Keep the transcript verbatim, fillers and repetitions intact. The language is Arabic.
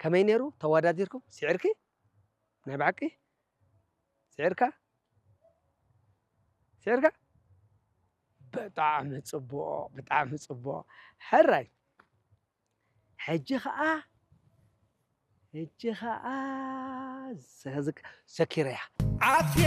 كمي نيرو تواداديركم سعرك نبعكي سعرك سعرك بطعم صبو بطعم صبو حراي حجي خا حجي خا زهزك سكريا